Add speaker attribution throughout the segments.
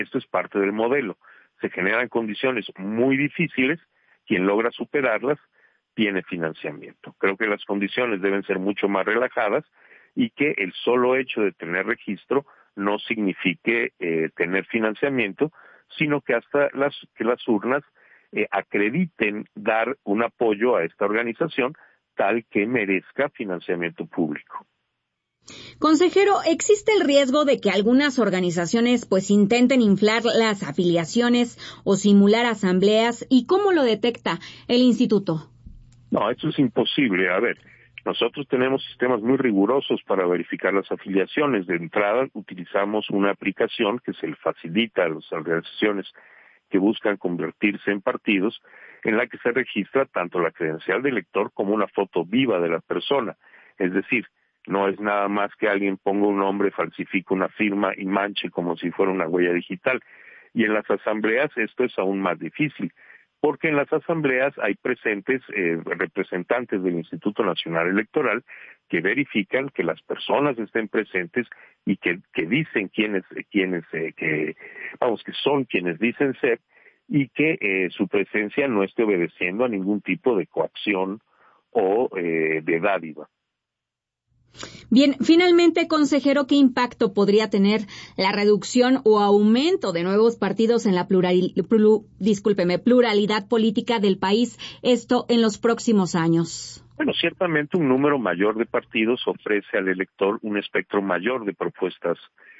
Speaker 1: Esto es parte del modelo. Se generan condiciones muy difíciles, quien logra superarlas tiene financiamiento. Creo que las condiciones deben ser mucho más relajadas y que el solo hecho de tener registro no signifique tener financiamiento, sino que hasta las urnas acrediten dar un apoyo a esta organización tal que merezca financiamiento público.
Speaker 2: Consejero, ¿existe el riesgo de que algunas organizaciones intenten inflar las afiliaciones o simular asambleas? ¿Y cómo lo detecta el instituto?
Speaker 1: No, eso es imposible. A ver, nosotros tenemos sistemas muy rigurosos para verificar las afiliaciones. De entrada, utilizamos una aplicación que se le facilita a las organizaciones que buscan convertirse en partidos, en la que se registra tanto la credencial de elector como una foto viva de la persona. Es decir, no es nada más que alguien ponga un nombre, falsifique una firma y manche como si fuera una huella digital. Y en las asambleas esto es aún más difícil, porque en las asambleas hay presentes representantes del Instituto Nacional Electoral que verifican que las personas estén presentes y que dicen que son quienes dicen ser, y que su presencia no esté obedeciendo a ningún tipo de coacción o de dádiva.
Speaker 2: Bien, finalmente, consejero, ¿qué impacto podría tener la reducción o aumento de nuevos partidos en la pluralidad política del país, esto en los próximos años?
Speaker 1: Bueno, ciertamente un número mayor de partidos ofrece al elector un espectro mayor de propuestas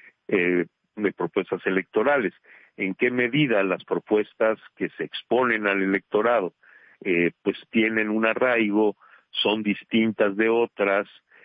Speaker 1: electorales. ¿En qué medida las propuestas que se exponen al electorado tienen un arraigo, son distintas de otras,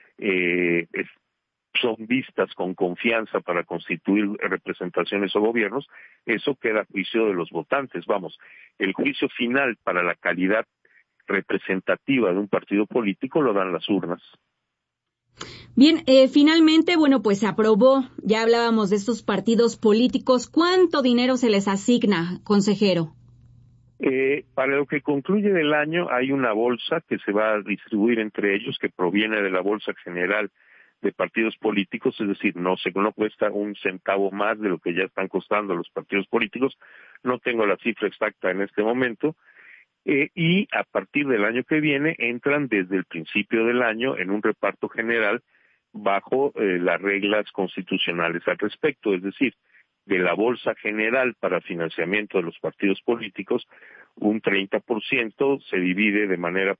Speaker 1: son vistas con confianza para constituir representaciones o gobiernos? Eso queda a juicio de los votantes. Vamos, el juicio final para la calidad representativa de un partido político lo dan las urnas.
Speaker 2: Bien, finalmente, se aprobó, ya hablábamos de estos partidos políticos. ¿Cuánto dinero se les asigna, consejero?
Speaker 1: Para lo que concluye del año hay una bolsa que se va a distribuir entre ellos, que proviene de la Bolsa General de Partidos Políticos, es decir, no cuesta un centavo más de lo que ya están costando los partidos políticos. No tengo la cifra exacta en este momento. Y a partir del año que viene entran desde el principio del año en un reparto general bajo las reglas constitucionales al respecto, es decir, de la bolsa general para financiamiento de los partidos políticos, un 30% se divide de manera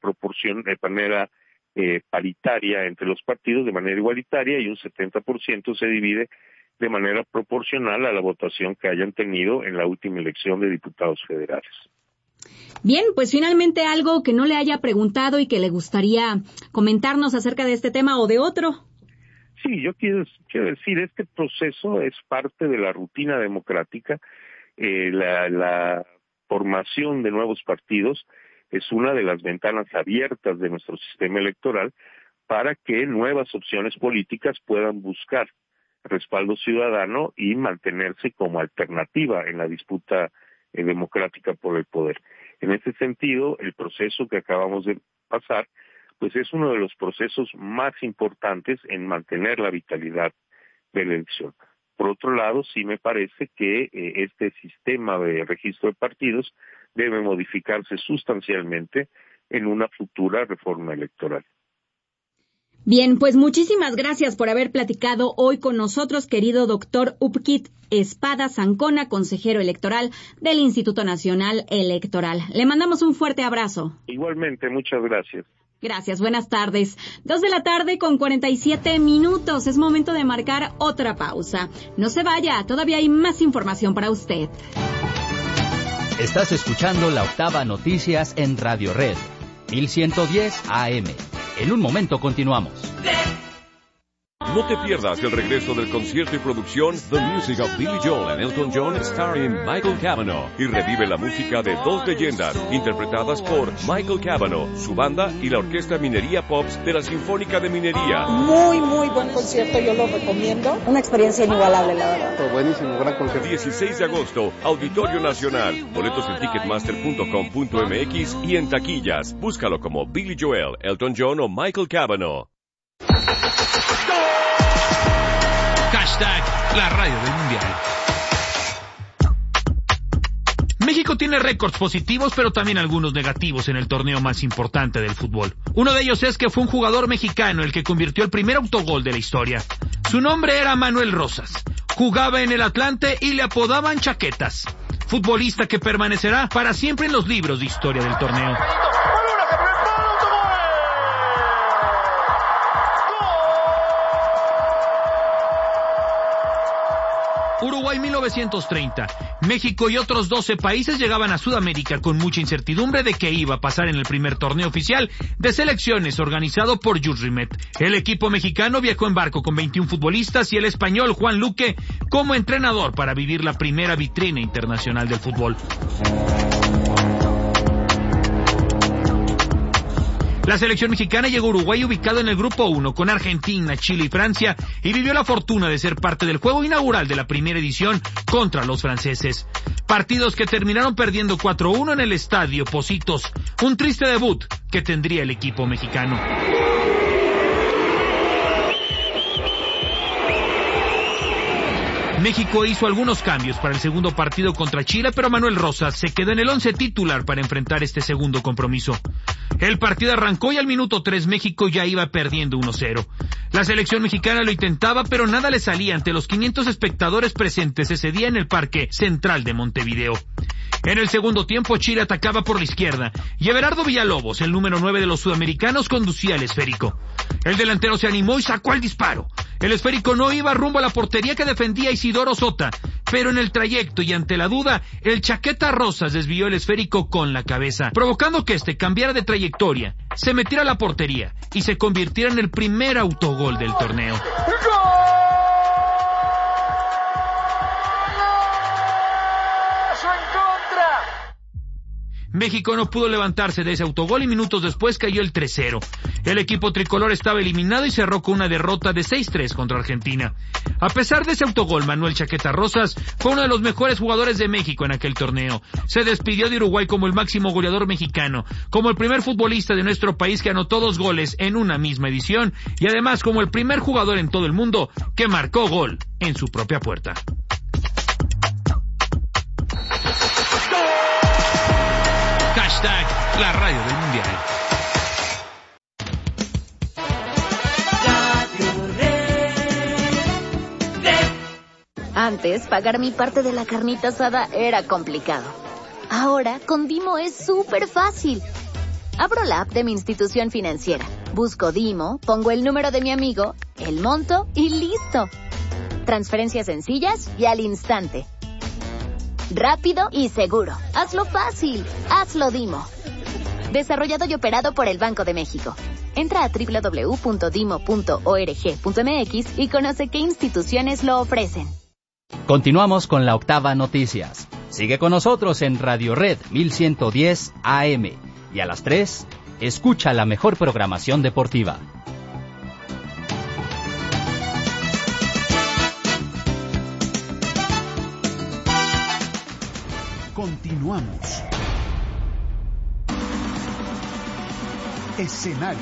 Speaker 1: paritaria entre los partidos, de manera igualitaria, y un 70% se divide de manera proporcional a la votación que hayan tenido en la última elección de diputados federales.
Speaker 2: Bien, finalmente algo que no le haya preguntado y que le gustaría comentarnos acerca de este tema o de otro.
Speaker 1: Sí, yo quiero decir, este proceso es parte de la rutina democrática. La formación de nuevos partidos es una de las ventanas abiertas de nuestro sistema electoral para que nuevas opciones políticas puedan buscar respaldo ciudadano y mantenerse como alternativa en la disputa democrática por el poder. En ese sentido, el proceso que acabamos de pasar es uno de los procesos más importantes en mantener la vitalidad de la elección. Por otro lado, sí me parece que este sistema de registro de partidos debe modificarse sustancialmente en una futura reforma electoral.
Speaker 2: Bien, muchísimas gracias por haber platicado hoy con nosotros, querido doctor Upkit Espadas Ancona, consejero electoral del Instituto Nacional Electoral. Le mandamos un fuerte abrazo.
Speaker 1: Igualmente, muchas gracias.
Speaker 2: Gracias, buenas tardes. 2:47 p.m. Es momento de marcar otra pausa. No se vaya, todavía hay más información para usted.
Speaker 3: Estás escuchando La Octava Noticias en Radio Red, 1110 AM. En un momento continuamos.
Speaker 4: No te pierdas el regreso del concierto y producción The Music of Billy Joel and Elton John starring Michael Cavanaugh, y revive la música de dos leyendas interpretadas por Michael Cavanaugh, su banda y la Orquesta Minería Pops de la Sinfónica de Minería.
Speaker 5: Muy buen concierto, yo lo recomiendo. Una experiencia inigualable, la verdad.
Speaker 6: Fue buenísimo, gran concierto.
Speaker 4: 16 de agosto, Auditorio Nacional. Boletos en ticketmaster.com.mx y en taquillas. Búscalo como Billy Joel, Elton John o Michael Cavanaugh.
Speaker 7: Hashtag la radio del mundial.
Speaker 6: México tiene récords positivos, pero también algunos negativos en el torneo más importante del fútbol. Uno de ellos es que fue un jugador mexicano el que convirtió el primer autogol de la historia. Su nombre era Manuel Rosas. Jugaba en el Atlante y le apodaban Chaquetas. Futbolista que permanecerá para siempre en los libros de historia del torneo. Uruguay 1930. México y otros 12 países llegaban a Sudamérica con mucha incertidumbre de qué iba a pasar en el primer torneo oficial de selecciones organizado por Jules Rimet. El equipo mexicano viajó en barco con 21 futbolistas y el español Juan Luque como entrenador para vivir la primera vitrina internacional del fútbol. La selección mexicana llegó a Uruguay ubicado en el grupo 1 con Argentina, Chile y Francia y vivió la fortuna de ser parte del juego inaugural de la primera edición contra los franceses. Partidos que terminaron perdiendo 4-1 en el estadio Pocitos, un triste debut que tendría el equipo mexicano. México hizo algunos cambios para el segundo partido contra Chile, pero Manuel Rosas se quedó en el 11 titular para enfrentar este segundo compromiso. El partido arrancó y al minuto 3 México ya iba perdiendo 1-0. La selección mexicana lo intentaba, pero nada le salía ante los 500 espectadores presentes ese día en el Parque Central de Montevideo. En el segundo tiempo Chile atacaba por la izquierda y Everardo Villalobos, el número 9 de los sudamericanos, conducía el esférico. El delantero se animó y sacó el disparo. El esférico no iba rumbo a la portería que defendía Isidoro Sota, pero en el trayecto y ante la duda, el Chaqueta Rosas desvió el esférico con la cabeza, provocando que este cambiara de trayectoria, se metiera a la portería y se convirtiera en el primer autogol del torneo. México no pudo levantarse de ese autogol y minutos después cayó el 3-0. El equipo tricolor estaba eliminado y cerró con una derrota de 6-3 contra Argentina. A pesar de ese autogol, Manuel Chaqueta Rosas fue uno de los mejores jugadores de México en aquel torneo. Se despidió de Uruguay como el máximo goleador mexicano, como el primer futbolista de nuestro país que anotó 2 goles en una misma edición y además como el primer jugador en todo el mundo que marcó gol en su propia puerta. Hashtag la radio del mundial.
Speaker 7: Antes, pagar mi parte de la carnita asada era complicado. Ahora, con Dimo es súper fácil. Abro la app de mi institución financiera, busco Dimo, pongo el número de mi amigo, el monto y listo. Transferencias sencillas y al instante. Rápido y seguro. Hazlo fácil. Hazlo Dimo. Desarrollado y operado por el Banco de México. Entra a www.dimo.org.mx y conoce qué instituciones lo ofrecen.
Speaker 3: Continuamos con la Octava Noticias. Sigue con nosotros en Radio Red 1110 AM. Y a las 3, escucha la mejor programación deportiva.
Speaker 8: Continuamos. Escenarios.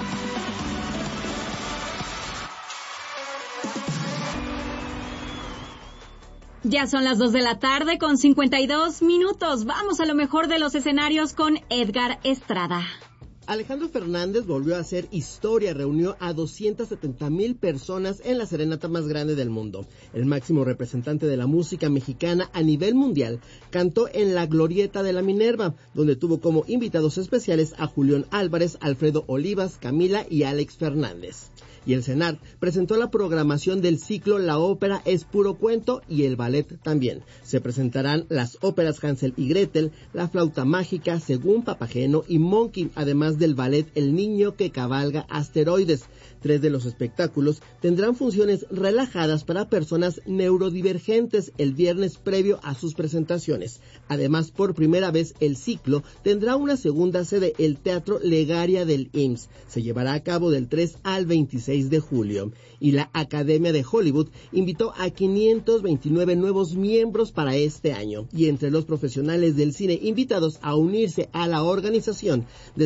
Speaker 2: Ya son las 2 de la tarde con 52 minutos. Vamos a lo mejor de los escenarios con Edgar Estrada.
Speaker 9: Alejandro Fernández volvió a hacer historia, reunió a 270,000 personas en la serenata más grande del mundo. El máximo representante de la música mexicana a nivel mundial cantó en la Glorieta de la Minerva, donde tuvo como invitados especiales a Julián Álvarez, Alfredo Olivas, Camila y Alex Fernández. Y el CENAR presentó la programación del ciclo La Ópera es Puro Cuento y el ballet también. Se presentarán las óperas Hansel y Gretel, La Flauta Mágica, Según Papageno y Monkey, además del ballet El Niño que Cabalga Asteroides. 3 de los espectáculos tendrán funciones relajadas para personas neurodivergentes el viernes previo a sus presentaciones. Además, por primera vez el ciclo tendrá una segunda sede, el Teatro Legaria del IMSS. Se llevará a cabo del 3 al 26 de julio. Y la Academia de Hollywood invitó a 529 nuevos miembros para este año. Y entre los profesionales del cine invitados a unirse a la organización destacan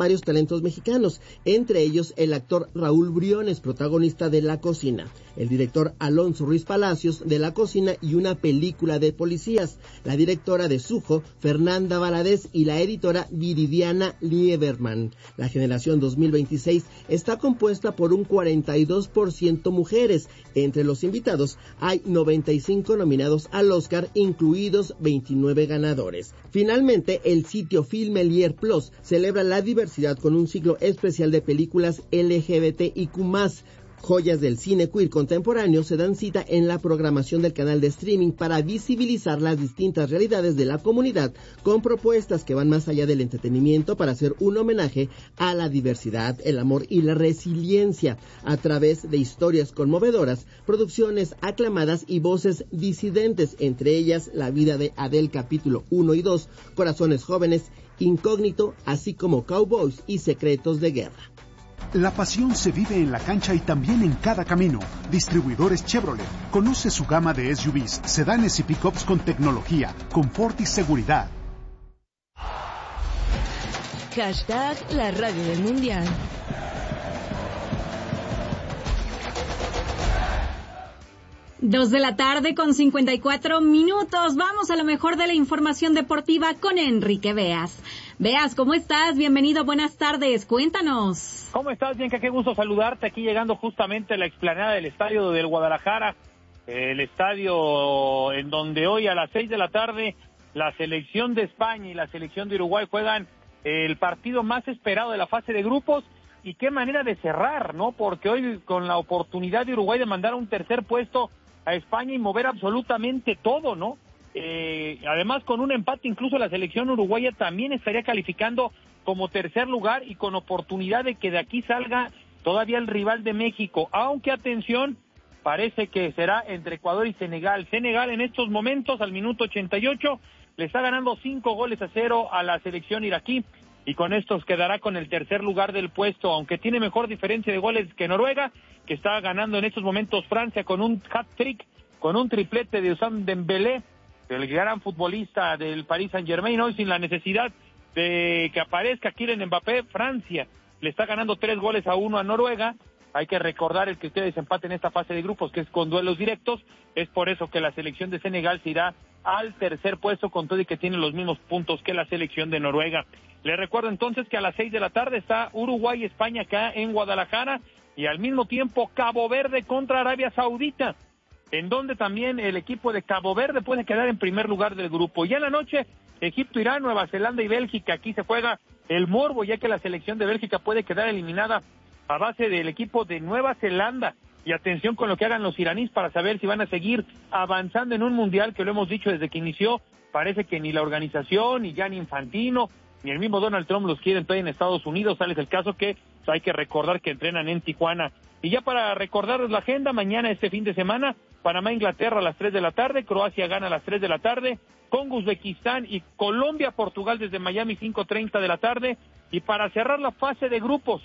Speaker 9: varios talentos mexicanos, entre ellos el actor Raúl Briones, protagonista de La Cocina, el director Alonso Ruiz Palacios de La Cocina y una película de policías, la directora de Sujo, Fernanda Valadez, y la editora Viridiana Lieberman. La generación 2026 está compuesta por un 42% mujeres. Entre los invitados hay 95 nominados al Oscar, incluidos 29 ganadores. Finalmente, el sitio Filmelier Plus celebra la diversidad con un ciclo especial de películas LGBTIQ+. Joyas del cine queer contemporáneo se dan cita en la programación del canal de streaming para visibilizar las distintas realidades de la comunidad, con propuestas que van más allá del entretenimiento para hacer un homenaje a la diversidad, el amor y la resiliencia, a través de historias conmovedoras, producciones aclamadas y voces disidentes, entre ellas La vida de Adele capítulo 1 y 2, Corazones jóvenes, Incógnito, así como Cowboys y Secretos de guerra.
Speaker 8: La pasión se vive en la cancha y también en cada camino. Distribuidores Chevrolet. Conoce su gama de SUVs, sedanes y pickups con tecnología, confort y seguridad.
Speaker 10: Hashtag la radio del mundial.
Speaker 2: Dos de la tarde con 54 minutos. Vamos a lo mejor de la información deportiva con Enrique Beas. Beas, ¿cómo estás? Bienvenido, buenas tardes, cuéntanos.
Speaker 11: ¿Cómo estás, Bianca? Qué gusto saludarte, aquí llegando justamente a la explanada del estadio del Guadalajara, el estadio en donde hoy a las 6 de la tarde la selección de España y la selección de Uruguay juegan el partido más esperado de la fase de grupos. Y qué manera de cerrar, ¿no? Porque hoy con la oportunidad de Uruguay de mandar a un tercer puesto a España y mover absolutamente todo, ¿no? Además, con un empate, incluso la selección uruguaya también estaría calificando como tercer lugar y con oportunidad de que de aquí salga todavía el rival de México, aunque atención, parece que será entre Ecuador y Senegal. Senegal en estos momentos, al minuto 88, le está ganando 5-0 a la selección iraquí, y con estos quedará con el tercer lugar del puesto, aunque tiene mejor diferencia de goles que Noruega, que está ganando en estos momentos Francia con un hat-trick, con un triplete de Ousmane Dembélé, el gran futbolista del Paris Saint-Germain. Hoy, sin la necesidad de que aparezca Kylian Mbappé, Francia le está ganando 3-1 a Noruega. Hay que recordar el que ustedes empaten esta fase de grupos, que es con duelos directos. Es por eso que la selección de Senegal se irá al tercer puesto, con todo y que tiene los mismos puntos que la selección de Noruega. Les recuerdo entonces que a las 6 de la tarde está Uruguay y España acá en Guadalajara, y al mismo tiempo Cabo Verde contra Arabia Saudita, en donde también el equipo de Cabo Verde puede quedar en primer lugar del grupo. Ya en la noche, Egipto, Irán, Nueva Zelanda y Bélgica. Aquí se juega el morbo, ya que la selección de Bélgica puede quedar eliminada a base del equipo de Nueva Zelanda. Y atención con lo que hagan los iraníes para saber si van a seguir avanzando en un mundial que, lo hemos dicho desde que inició, parece que ni la organización, ni Gianni Infantino, ni el mismo Donald Trump los quieren todavía en Estados Unidos. Tal es el caso que hay que recordar que entrenan en Tijuana. Y ya para recordarles la agenda, mañana, este fin de semana, Panamá-Inglaterra a las 3 de la tarde, Croacia gana a las 3 de la tarde, Congo, Uzbekistán y Colombia-Portugal desde Miami, 5:30 de la tarde. Y para cerrar la fase de grupos,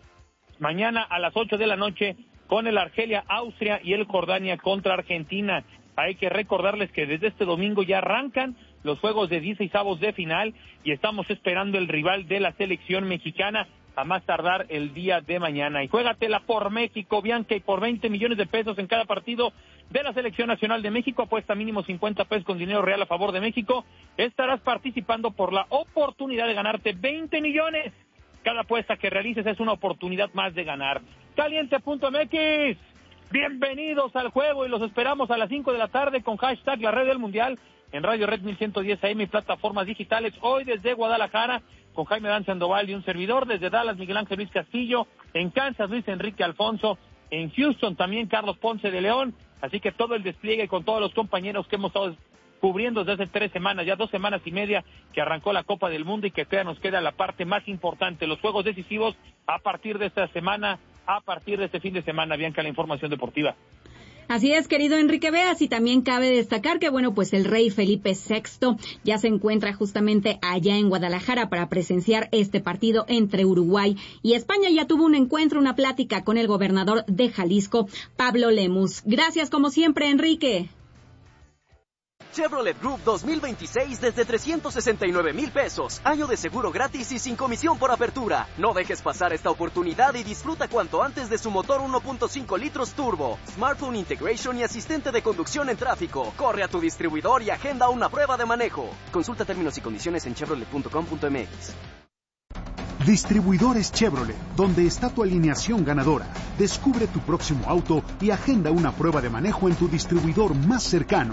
Speaker 11: mañana a las 8 de la noche, con el Argelia-Austria y el Jordania contra Argentina. Hay que recordarles que desde este domingo ya arrancan los juegos de 16avos de final y estamos esperando el rival de la selección mexicana a más tardar el día de mañana. Y juégatela por México, Bianca, y por 20 millones de pesos en cada partido de la Selección Nacional de México. Apuesta mínimo 50 pesos con dinero real a favor de México. Estarás participando por la oportunidad de ganarte 20 millones. Cada apuesta que realices es una oportunidad más de ganar. Caliente.mx, bienvenidos al juego y los esperamos a las 5 de la tarde con hashtag la red del mundial en Radio Red 1110 AM y plataformas digitales. Hoy desde Guadalajara con Jaime Dan Sandoval y un servidor, desde Dallas Miguel Ángel Luis Castillo, en Kansas Luis Enrique Alfonso, en Houston también Carlos Ponce de León. Así que todo el despliegue con todos los compañeros que hemos estado cubriendo desde hace 3 semanas, ya 2 semanas y media que arrancó la Copa del Mundo, y que todavía nos queda la parte más importante, los juegos decisivos a partir de esta semana, a partir de este fin de semana. Bianca, la información deportiva.
Speaker 2: Así es, querido Enrique Beas, y también cabe destacar que, bueno, pues el rey Felipe VI ya se encuentra justamente allá en Guadalajara para presenciar este partido entre Uruguay y España. Ya tuvo un encuentro, una plática con el gobernador de Jalisco, Pablo Lemus. Gracias, como siempre, Enrique.
Speaker 12: Chevrolet Group 2026 desde 369,000 pesos. Año de seguro gratis y sin comisión por apertura. No dejes pasar esta oportunidad y disfruta cuanto antes de su motor 1.5 litros turbo, smartphone integration y asistente de conducción en tráfico. Corre a tu distribuidor y agenda una prueba de manejo. Consulta términos y condiciones en chevrolet.com.mx.
Speaker 8: Distribuidores Chevrolet, donde está tu alineación ganadora. Descubre tu próximo auto y agenda una prueba de manejo en tu distribuidor más cercano.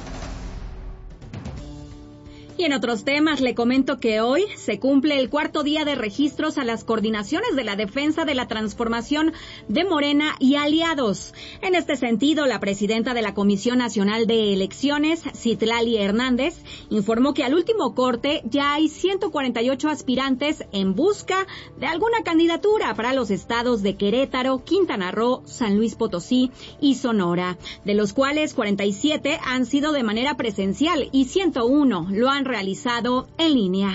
Speaker 2: Y en otros temas, le comento que hoy se cumple el 4º día de registros a las coordinaciones de la defensa de la transformación de Morena y aliados. En este sentido, la presidenta de la Comisión Nacional de Elecciones, Citlali Hernández, informó que al último corte ya hay 148 aspirantes en busca de alguna candidatura para los estados de Querétaro, Quintana Roo, San Luis Potosí y Sonora, de los cuales 47 han sido de manera presencial y 101 lo han realizado en línea.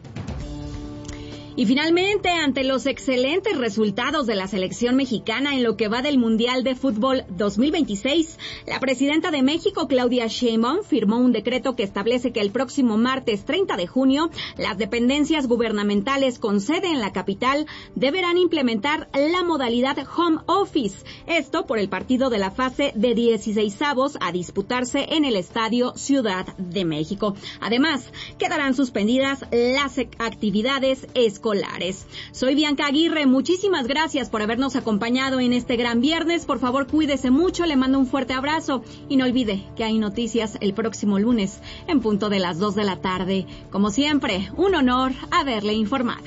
Speaker 2: Y finalmente, ante los excelentes resultados de la selección mexicana en lo que va del Mundial de Fútbol 2026, la presidenta de México, Claudia Sheinbaum, firmó un decreto que establece que el próximo martes 30 de junio, las dependencias gubernamentales con sede en la capital deberán implementar la modalidad home office. Esto por el partido de la fase de 16avos a disputarse en el Estadio Ciudad de México. Además, quedarán suspendidas las actividades escolares. Soy Bianca Aguirre, muchísimas gracias por habernos acompañado en este gran viernes. Por favor, cuídese mucho, le mando un fuerte abrazo y no olvide que hay noticias el próximo lunes en punto de las 2 de la tarde. Como siempre, un honor haberle informado.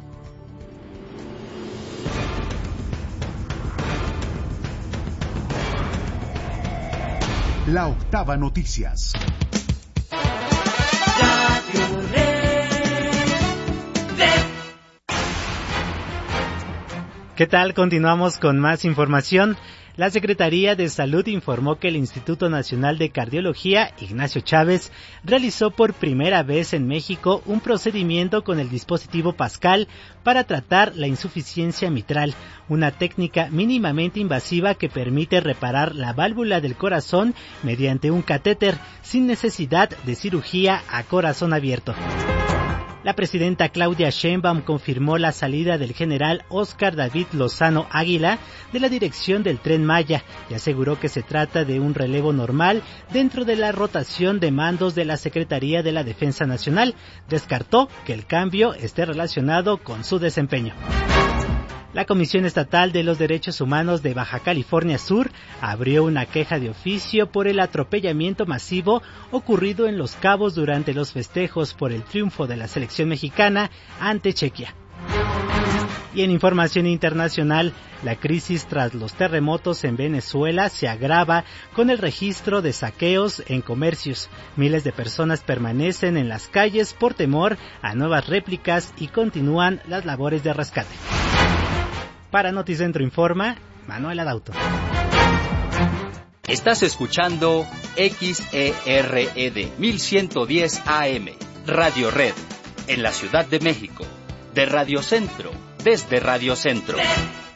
Speaker 8: La Octava Noticias.
Speaker 13: ¿Qué tal? Continuamos con más información. La Secretaría de Salud informó que el Instituto Nacional de Cardiología, Ignacio Chávez, realizó por primera vez en México un procedimiento con el dispositivo Pascal para tratar la insuficiencia mitral, una técnica mínimamente invasiva que permite reparar la válvula del corazón mediante un catéter sin necesidad de cirugía a corazón abierto. La presidenta Claudia Sheinbaum confirmó la salida del general Óscar David Lozano Águila de la dirección del Tren Maya y aseguró que se trata de un relevo normal dentro de la rotación de mandos de la Secretaría de la Defensa Nacional. Descartó que el cambio esté relacionado con su desempeño. La Comisión Estatal de los Derechos Humanos de Baja California Sur abrió una queja de oficio por el atropellamiento masivo ocurrido en Los Cabos durante los festejos por el triunfo de la selección mexicana ante Chequia. Y en información internacional, la crisis tras los terremotos en Venezuela se agrava con el registro de saqueos en comercios. Miles de personas permanecen en las calles por temor a nuevas réplicas y continúan las labores de rescate. Para Noticentro Informa, Manuel Adauto.
Speaker 3: Estás escuchando XERED 1110 AM, Radio Red, en la Ciudad de México, de Radio Centro, desde Radio Centro.